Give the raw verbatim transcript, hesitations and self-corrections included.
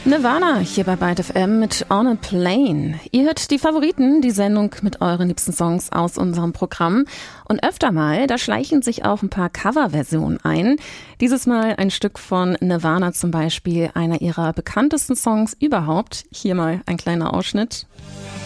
Nirvana hier bei Byte F M mit On a Plane. Ihr hört die Favoriten, die Sendung mit euren liebsten Songs aus unserem Programm. Und öfter mal, da schleichen sich auch ein paar Coverversionen ein. Dieses Mal ein Stück von Nirvana zum Beispiel, einer ihrer bekanntesten Songs überhaupt. Hier mal ein kleiner Ausschnitt.